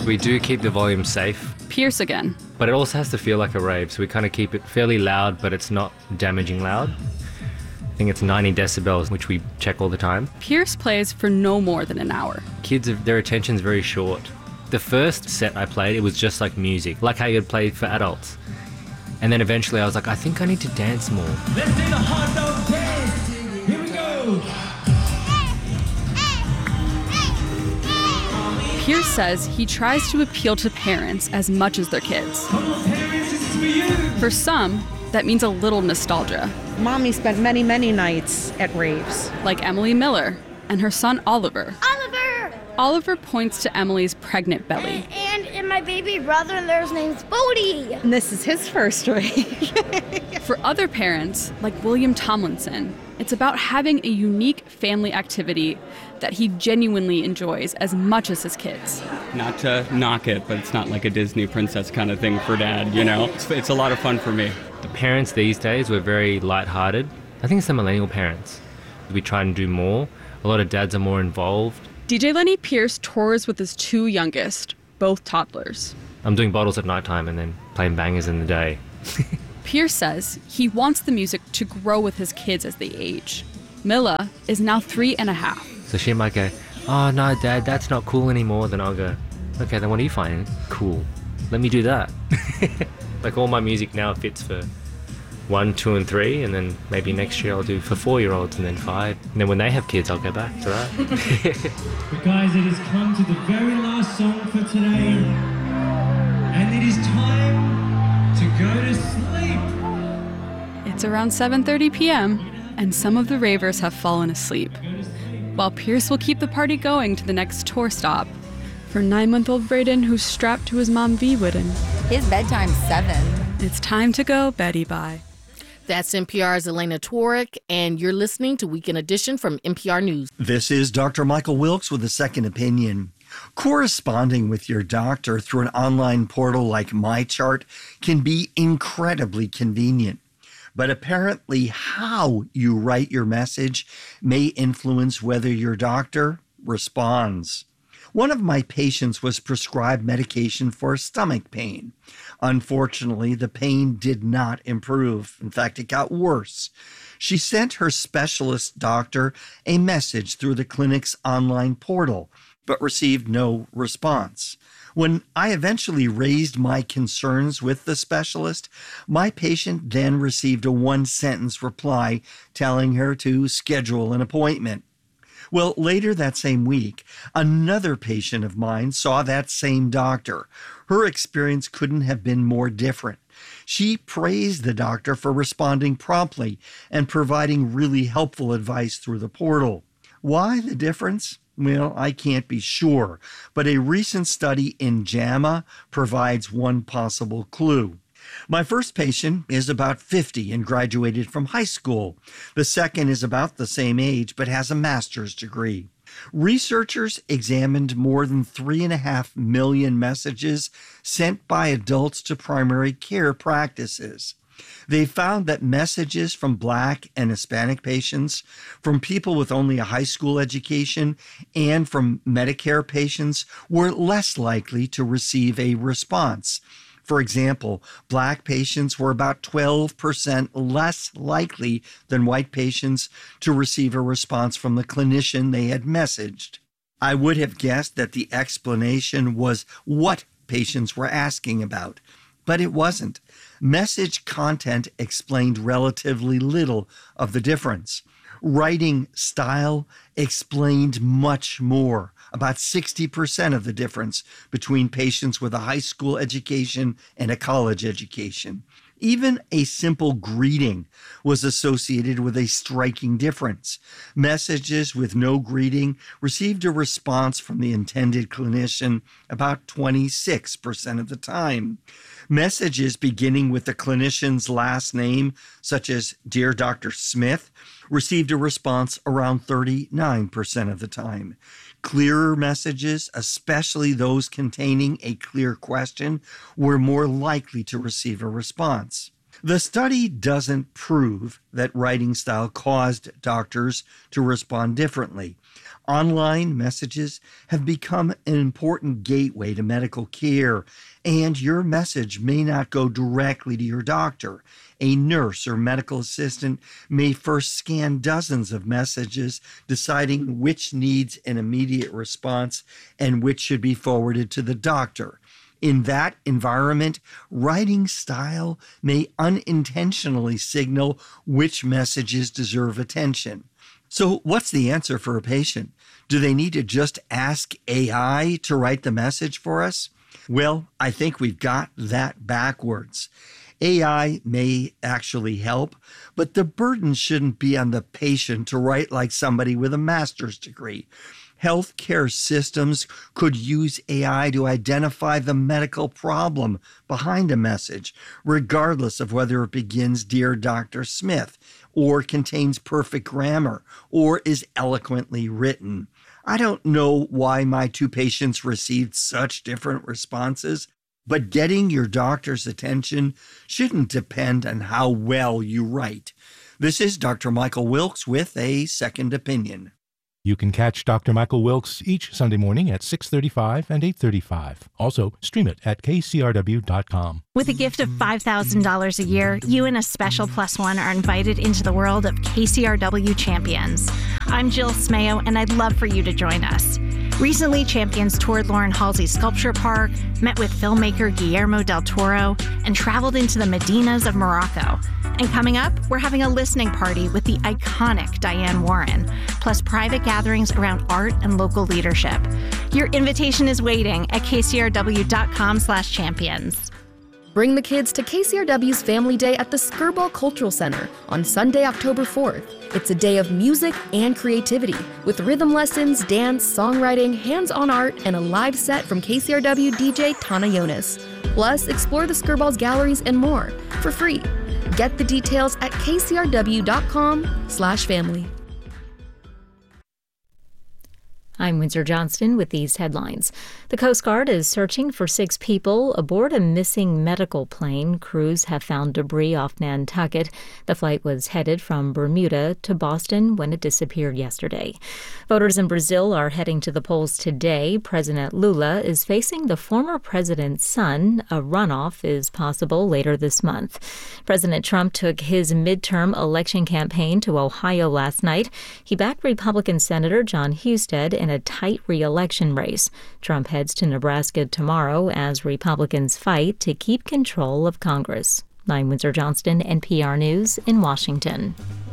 we do keep the volume safe. Pierce again. But it also has to feel like a rave, so we kind of keep it fairly loud, but it's not damaging loud. I think it's 90 decibels, which we check all the time. Pierce plays for no more than an hour. Kids, their attention's very short. The first set I played, it was just like music, like how you'd play for adults. And then eventually I was like, I think I need to dance more. Let's do the hot dog dance. Here we go. Pierce says he tries to appeal to parents as much as their kids. Come on, parents, this is for you. For some, that means a little nostalgia. Mommy spent many, many nights at raves. Like Emily Miller and her son Oliver. Oliver! Oliver points to Emily's pregnant belly. And my baby brother, there's name's Bodie. And this is his first rave. For other parents, like William Tomlinson, it's about having a unique family activity that he genuinely enjoys as much as his kids. Not to knock it, but it's not like a Disney princess kind of thing for Dad, you know? It's a lot of fun for me. The parents these days were very lighthearted. I think it's the millennial parents. We try and do more. A lot of dads are more involved. DJ Lenny Pierce tours with his two youngest, both toddlers. I'm doing bottles at nighttime and then playing bangers in the day. Pierce says he wants the music to grow with his kids as they age. Milla is now 3.5. So she might go, oh no, Dad, that's not cool anymore. Then I'll go, okay, then what do you find cool? Let me do that. Like all my music now fits for 1, 2, and 3, and then maybe next year I'll do for 4-year-olds and then 5. And then when they have kids, I'll go back to that. But guys, it has come to the very last song for today. And it is time to go to sleep. It's around 7:30 p.m., and some of the ravers have fallen asleep, while Pierce will keep the party going to the next tour stop. For 9-month-old Brayden, who's strapped to his mom V-Wooden, his bedtime's 7. It's time to go Betty bye. That's NPR's Elena Torek, and you're listening to Weekend Edition from NPR News. This is Dr. Michael Wilkes with a second opinion. Corresponding with your doctor through an online portal like MyChart can be incredibly convenient. But apparently how you write your message may influence whether your doctor responds. One of my patients was prescribed medication for stomach pain. Unfortunately, the pain did not improve. In fact, it got worse. She sent her specialist doctor a message through the clinic's online portal, but received no response. When I eventually raised my concerns with the specialist, my patient then received a 1-sentence reply telling her to schedule an appointment. Well, later that same week, another patient of mine saw that same doctor. Her experience couldn't have been more different. She praised the doctor for responding promptly and providing really helpful advice through the portal. Why the difference? Well, I can't be sure, but a recent study in JAMA provides one possible clue. My first patient is about 50 and graduated from high school. The second is about the same age but has a master's degree. Researchers examined more than 3.5 million messages sent by adults to primary care practices. They found that messages from Black and Hispanic patients, from people with only a high school education, and from Medicare patients were less likely to receive a response. For example, Black patients were about 12% less likely than white patients to receive a response from the clinician they had messaged. I would have guessed that the explanation was what patients were asking about, but it wasn't. Message content explained relatively little of the difference. Writing style explained much more, about 60% of the difference between patients with a high school education and a college education. Even a simple greeting was associated with a striking difference. Messages with no greeting received a response from the intended clinician about 26% of the time. Messages beginning with the clinician's last name, such as Dear Dr. Smith, received a response around 39% of the time. Clearer messages, especially those containing a clear question, were more likely to receive a response. The study doesn't prove that writing style caused doctors to respond differently. Online messages have become an important gateway to medical care, and your message may not go directly to your doctor. A nurse or medical assistant may first scan dozens of messages, deciding which needs an immediate response and which should be forwarded to the doctor. In that environment, writing style may unintentionally signal which messages deserve attention. So what's the answer for a patient? Do they need to just ask AI to write the message for us? Well, I think we've got that backwards. AI may actually help, but the burden shouldn't be on the patient to write like somebody with a master's degree. Healthcare systems could use AI to identify the medical problem behind a message, regardless of whether it begins "Dear Dr. Smith," or contains perfect grammar, or is eloquently written. I don't know why my 2 patients received such different responses, but getting your doctor's attention shouldn't depend on how well you write. This is Dr. Michael Wilkes with A Second Opinion. You can catch Dr. Michael Wilkes each Sunday morning at 6:35 and 8:35. Also, stream it at kcrw.com. With a gift of $5,000 a year, you and a special +1 are invited into the world of KCRW Champions. I'm Jill Smayo, and I'd love for you to join us. Recently, Champions toured Lauren Halsey's Sculpture Park, met with filmmaker Guillermo del Toro, and traveled into the Medinas of Morocco. And coming up, we're having a listening party with the iconic Diane Warren, plus private gatherings around art and local leadership. Your invitation is waiting at kcrw.com/champions. Bring the kids to KCRW's Family Day at the Skirball Cultural Center on Sunday, October 4th. It's a day of music and creativity with rhythm lessons, dance, songwriting, hands-on art, and a live set from KCRW DJ Tana Jonas. Plus, explore the Skirball's galleries and more for free. Get the details at kcrw.com/family. I'm Windsor Johnston with these headlines. The Coast Guard is searching for 6 people aboard a missing medical plane. Crews have found debris off Nantucket. The flight was headed from Bermuda to Boston when it disappeared yesterday. Voters in Brazil are heading to the polls today. President Lula is facing the former president's son. A runoff is possible later this month. President Trump took his midterm election campaign to Ohio last night. He backed Republican Senator John Husted in a tight re-election race. Trump heads to Nebraska tomorrow as Republicans fight to keep control of Congress. I'm Windsor Johnston, NPR News in Washington.